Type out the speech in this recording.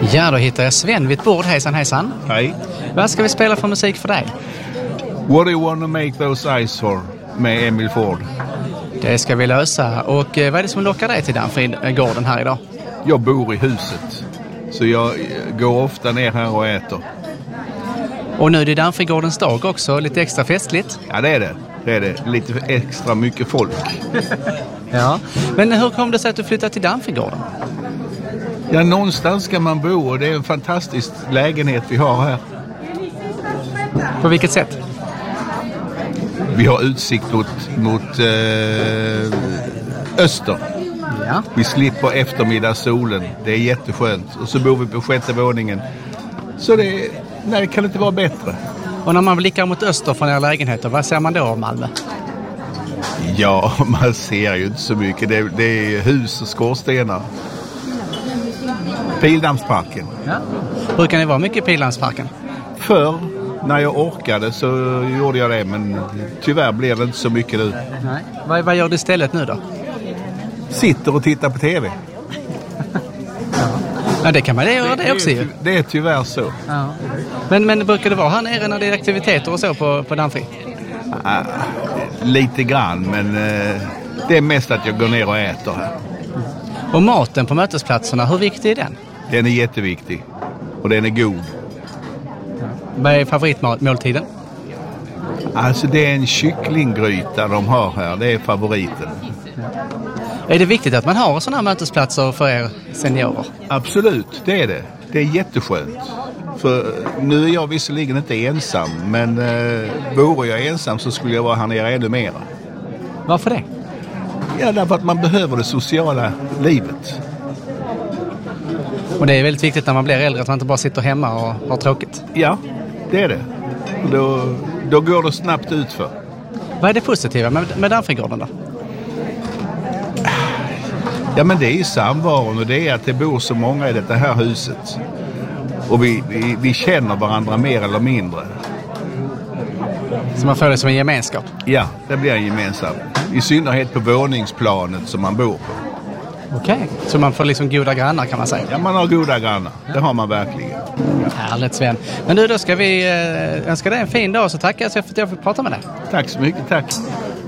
Ja, då hittar jag Sven vid ett bord. Hejsan, hejsan. Hej. Vad ska vi spela för musik för dig? What do you want to make those eyes for? Med Emil Ford. Det ska vi lösa. Och vad är det som lockar dig till Danfrigården här idag? Jag bor i huset. Så jag går ofta ner här och äter. Och nu är det Danfrigårdens dag också. Lite extra festligt. Ja, det är det. Det är det. Lite extra mycket folk. Ja. Men hur kom det sig att du flyttade till Danfrigården? Ja, någonstans ska man bo och det är en fantastisk lägenhet vi har här. På vilket sätt? Vi har utsikt mot öster. Ja. Vi slipper eftermiddagssolen. Det är jätteskönt. Och så bor vi på 6:e våningen. Så det kan inte vara bättre. Och när man blickar mot öster från era lägenheter, vad ser man då av Malmö? Ja, man ser ju inte så mycket. Det är hus och skorstenar. Pildammsparken. Ja. Brukar ni vara mycket i Pildammsparken? Förr, när jag orkade så gjorde jag det. Men tyvärr blir det inte så mycket nu. Nej. Vad gör du istället nu då? Sitter och tittar på tv. Ja, det kan man göra det också ju. Det är tyvärr så. Ja. Men brukar det vara här nere när det är aktiviteter och så på Danfri? Lite grann, men det är mest att jag går ner och äter här. Och maten på mötesplatserna, hur viktig är den? Den är jätteviktig. Och den är god. Vad är favoritmåltiden? Alltså det är en kycklinggryta de har här. Det är favoriten. Är det viktigt att man har sådana här mötesplatser för er seniorer? Absolut, det är det. Det är jätteskönt. För nu är jag visserligen inte ensam, men vore jag ensam så skulle jag vara här nere ännu mer. Varför det? Ja, därför att man behöver det sociala livet. Och det är väldigt viktigt när man blir äldre att man inte bara sitter hemma och har tråkigt. Ja, det är det. Då går det snabbt utför. Vad är det positiva med Danfrigården då? Ja, men det är ju samvaron och det är att det bor så många i det här huset. Och vi känner varandra mer eller mindre. Så man får det som en gemenskap? Ja, det blir en gemensam. I synnerhet på våningsplanet som man bor på. Okej, så man får liksom goda grannar kan man säga? Ja, man har goda grannar. Det har man verkligen. Härligt Sven. Men du, då ska vi önska dig en fin dag så tackar jag för att jag fick prata med dig. Tack så mycket, tack.